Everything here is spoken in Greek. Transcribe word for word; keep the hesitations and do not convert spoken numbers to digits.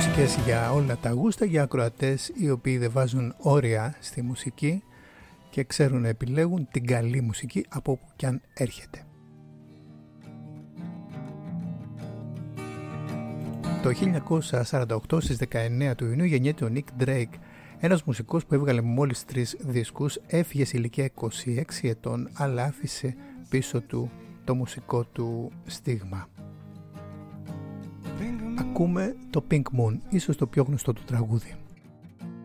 Μουσικές για όλα τα γούστα, για ακροατές οι οποίοι δεν βάζουν όρια στη μουσική και ξέρουν να επιλέγουν την καλή μουσική από όπου κι αν έρχεται. Το χίλια εννιακόσια σαράντα οκτώ στις δεκαεννέα του Ιουνίου γεννιέται ο Nick Drake, ένας μουσικός που έβγαλε μόλις τρεις δίσκους, έφυγε σε ηλικία είκοσι έξι ετών, αλλά άφησε πίσω του το μουσικό του στίγμα. Ακούμε το Pink Moon, ίσως το πιο γνωστό του τραγούδι.